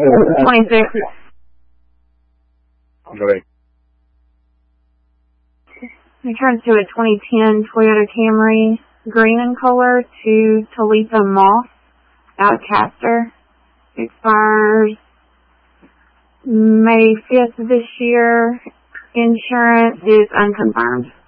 26. Okay. Returns to a 2010 Toyota Camry, green in color, to Talitha Moss, out of Castor. Expires May 5th of this year. Insurance is unconfirmed.